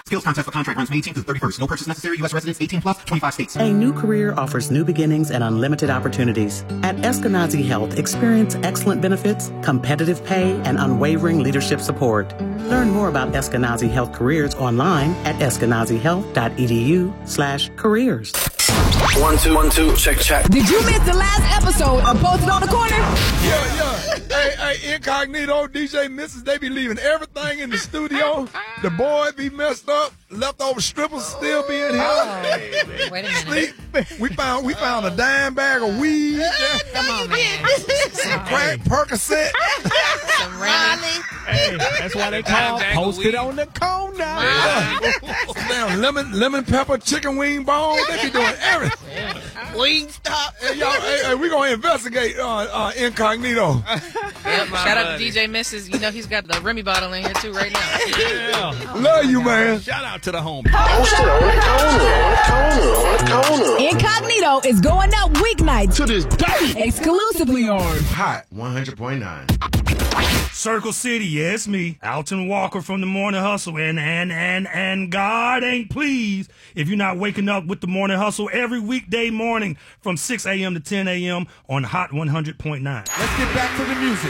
Skills contest for contract runs May 18th through 31st. No purchase necessary. U.S. residents 18 plus, 25 states. A new career offers new beginnings and unlimited opportunities. At Eskenazi Health, experience excellent benefits, competitive pay, and unwavering leadership support. Learn more about Eskenazi Health careers online at eskenazihealth.edu/careers. 1 2 1 2 check. Did you miss the last episode of Posted on the Corner? Yeah. Hey, Incognito, DJ Mrs. They be leaving everything in the studio. The boy be messed up. Leftover strippers still be in here. Oh, wait a minute. We found a dime bag of weed. Come on, man. Some crack Percocet. Some Raleigh. Hey, that's why they call Posted on the Corner. Damn lemon pepper chicken wing bone. They be doing everything. Wing stop. Hey, y'all, hey, we gonna investigate Incognito. Yep, shout out to DJ Mrs. You know he's got the Remy bottle in here too right now. Yeah. Love you, man. Shout out to the home. Posted on the corner. Incognito is going up weeknights To this day. exclusively on Hot 100.9. Circle City, yeah, it's me, Alton Walker from the Morning Hustle, and God ain't pleased if you're not waking up with the Morning Hustle every weekday morning from 6 a.m. to 10 a.m. on Hot 100.9. Let's get back to the music.